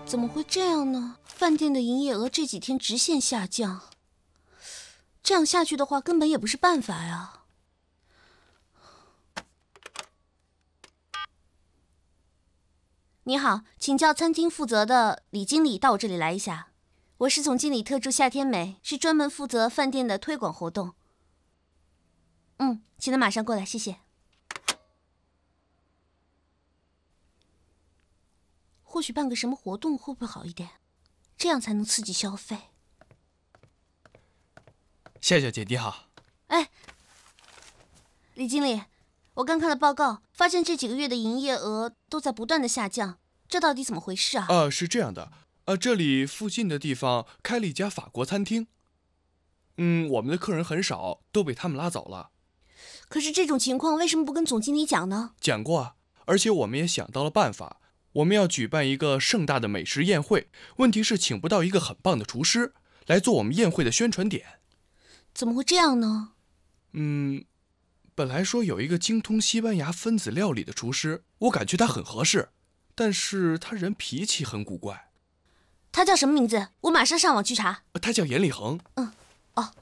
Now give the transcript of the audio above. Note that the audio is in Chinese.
怎么会这样呢？饭店的营业额这几天直线下降，这样下去的话，根本也不是办法呀。你好，请叫餐厅负责的李经理到我这里来一下。我是总经理特助夏天美，是专门负责饭店的推广活动。请他马上过来，谢谢。或许办个什么活动会不会好一点？这样才能刺激消费。 夏小姐你好。 哎，李经理，我刚看了报告，发现这几个月的营业额都在不断的下降，这到底怎么回事啊？ 是这样的，这里附近的地方开了一家法国餐厅，我们的客人很少，都被他们拉走了。 可是这种情况为什么不跟总经理讲呢？ 讲过啊，而且我们也想到了办法，我们要举办一个盛大的美食宴会，问题是请不到一个很棒的厨师来做我们宴会的宣传点。 怎么会这样呢？ 本来说有一个精通西班牙分子料理的厨师，我感觉他很合适，但是他人脾气很古怪。 他叫什么名字？我马上上网去查。 他叫严立恒。